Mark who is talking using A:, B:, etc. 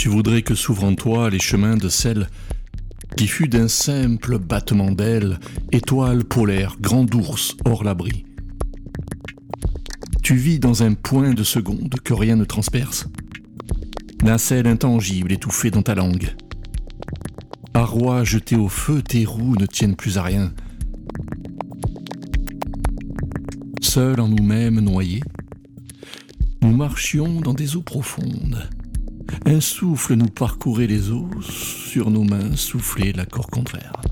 A: Tu voudrais que s'ouvrent en toi les chemins de celle qui fut d'un simple battement d'ailes, étoile polaire, grand ours hors l'abri. Tu vis dans un point de seconde que rien ne transperce. Nacelle intangible étouffée dans ta langue. Arrois jetés au feu, tes roues ne tiennent plus à rien. Seuls en nous-mêmes noyés, nous marchions dans des eaux profondes. Un souffle nous parcourait les os, sur nos mains soufflait l'accord contraire.